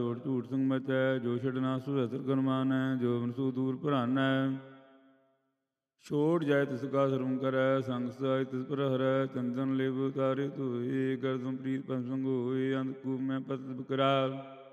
ਛੋੜ ਝੂਠ ਸੰਗ ਮਚੈ, ਜੋ ਛਡਨਾ ਸੋ ਹਸਰ ਗੁਣ ਮਾਨੈ, ਜੋ ਮਨਸੂ ਦੂਰ ਭਰਾਨੈ। ਛੋੜ ਜਾਇ ਤਿਸ ਕਾ ਸਰਮ ਕਰੈ, ਸੰਗ ਸਾਇ ਤਿਸ ਪਰ ਹਰੈ, ਚੰਦਨ ਲੇਵ ਉਤਾਰੇ ਧੋਏ, ਗਰਦਮ ਪ੍ਰੀਤ ਭਸਮ ਸੰਗ ਹੋਏ, ਅੰਧ ਕੂਪ ਮੈਂ ਪਤਿ ਬਕਰਾ।